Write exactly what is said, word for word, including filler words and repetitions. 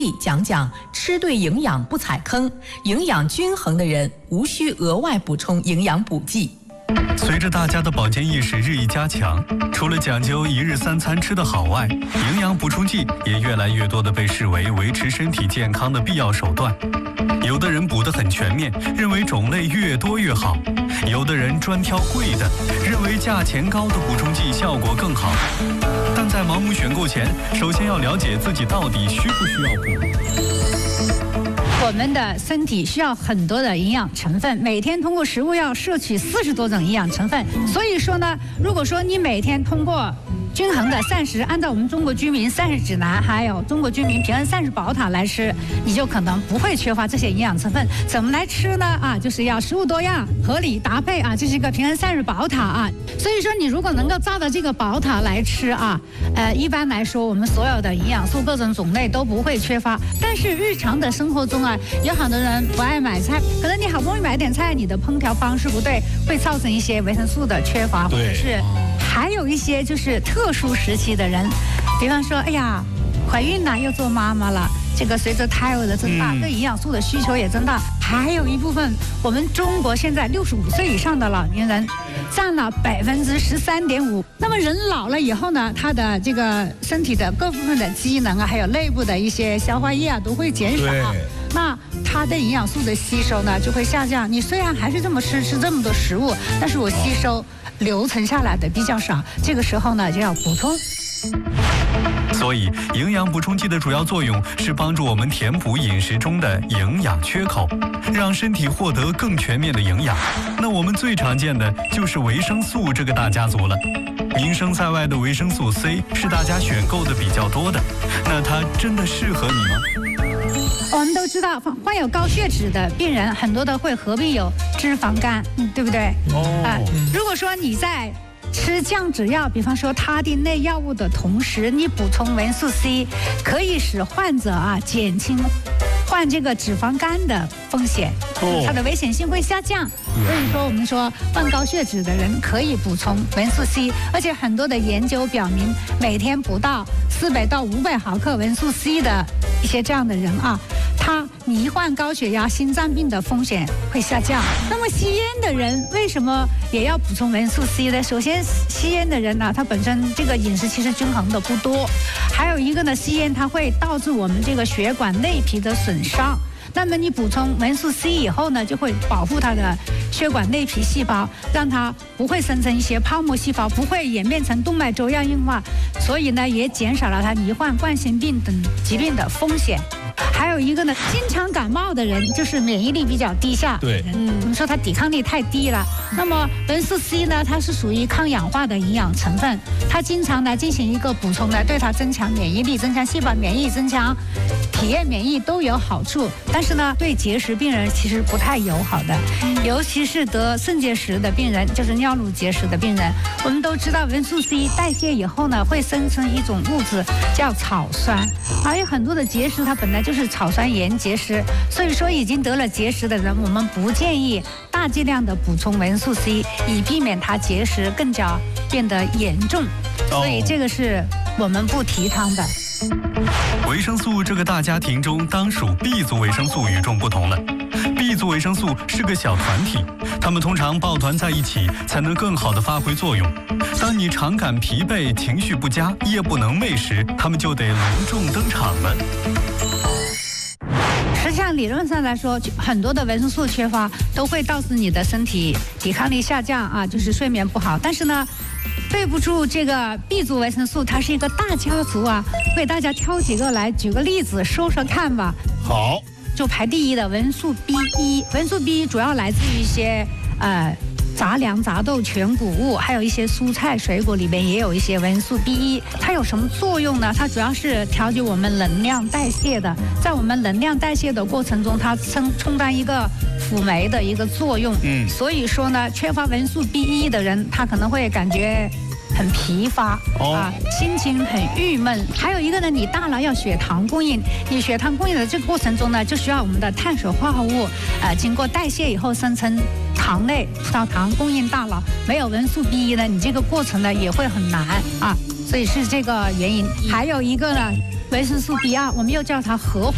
讲讲吃对营养不踩坑，营养均衡的人无需额外补充营养补剂。 随着大家的保健意识日益加强，除了讲究一日三餐吃得好外，营养补充剂也越来越多地被视为维持身体健康的必要手段。有的人补得很全面，认为种类越多越好；有的人专挑贵的，认为价钱高的补充剂效果更好。但在盲目选购前，首先要了解自己到底需不需要补。 我们的身体需要很多的营养成分，每天通过食物要摄取四十多种营养成分。所以说呢，如果说你每天通过均衡的膳食，按照我们中国居民膳食指南，还有中国居民平衡膳食宝塔来吃，你就可能不会缺乏这些营养成分。怎么来吃呢？啊，就是要食物多样、合理搭配啊，这是一个平衡膳食宝塔啊。所以说，你如果能够照着这个宝塔来吃啊，呃，一般来说，我们所有的营养素各种种类都不会缺乏。但是日常的生活中啊，有很多人不爱买菜，可能你好不容易买点菜，你的烹调方式不对，会造成一些维生素的缺乏，或者是还有一些就是特殊时期的人，比方说，哎呀，怀孕了又做妈妈了，这个随着胎儿的增大，对营养素的需求也增大。还有一部分，我们中国现在六十五岁以上的老年人占了百分之十三点五。那么人老了以后呢，他的这个身体的各部分的机能啊，还有内部的一些消化液啊，都会减少。那它的营养素的吸收呢就会下降。你虽然还是这么吃吃这么多食物，但是我吸收留存下来的比较少，这个时候呢就要补充。 所以，营养补充剂的主要作用是帮助我们填补饮食中的营养缺口，让身体获得更全面的营养。那我们最常见的就是维生素这个大家族了。名声在外的维生素 C 是大家选购的比较多的，那它真的适合你吗？ 我们都知道，患有高血脂的病人很多都会合并有脂肪肝，嗯，对不对？哦。啊，如果说你在吃降脂药，比方说他汀类药物的同时，你补充维生素 C， 可以使患者啊减轻患这个脂肪肝的风险，哦、它的危险性会下降。所以说，我们说患高血脂的人可以补充维生素 C， 而且很多的研究表明，每天补到四百到五百毫克维生素 C 的一些这样的人啊，他罹患高血压、心脏病的风险会下降。那么吸烟的人为什么也要补充维生素 C 呢？首先，吸烟的人呢，他本身这个饮食其实均衡的不多，还有一个呢，吸烟它会导致我们这个血管内皮的损伤。那么你补充维生素 C 以后呢，就会保护它的血管内皮细胞，让它不会生成一些泡沫细胞，不会演变成动脉粥样硬化，所以呢，也减少了它罹患冠心病等疾病的风险。还有一个呢，经常感冒的人就是免疫力比较低下， 对， 嗯，我们说他抵抗力太低了。那么维生素 C 呢，它是属于抗氧化的营养成分，它经常呢进行一个补充呢，对它增强免疫力、增强细胞免疫、增强体液免疫都有好处。但是呢，对结石病人其实不太友好的，尤其是得肾结石的病人，就是尿路结石的病人。我们都知道维生素 C 代谢以后呢，会生成一种物质叫草酸，而有很多的结石它本来就是草酸盐结石，所以说已经得了结石的人，我们不建议大剂量的补充维生素 C， 以避免它结石更加变得严重。所以这个是我们不提倡的。 维生素这个大家庭中，当属 B 族维生素与众不同了。B 族维生素是个小团体，它们通常抱团在一起，才能更好地发挥作用。当你常感疲惫、情绪不佳、夜不能寐时，它们就得隆重登场了。 实际上，理论上来说，很多的维生素缺乏都会导致你的身体抵抗力下降啊，就是睡眠不好。但是呢，对不住这个 B 族维生素，它是一个大家族啊，我给大家挑几个来举个例子说说看吧。 好， 就排第一的维生素 B 一， 维生素 B 一主要来自于一些呃杂粮、杂豆、全谷物，还有一些蔬菜、水果里面也有一些维生素 B 一。它有什么作用呢？它主要是调节我们能量代谢的，在我们能量代谢的过程中，它充充当一个辅酶的一个作用。嗯，所以说呢，缺乏维生素 B 一的人，他可能会感觉很疲乏、哦、啊，心情很郁闷。还有一个呢，你大脑要血糖供应，你血糖供应的这个过程中呢，就需要我们的碳水化合物，呃，经过代谢以后生成糖类，葡萄糖供应大脑。没有维生素 B 一呢，你这个过程呢也会很难啊，所以是这个原因。还有一个呢，维生素 B 二，我们又叫它核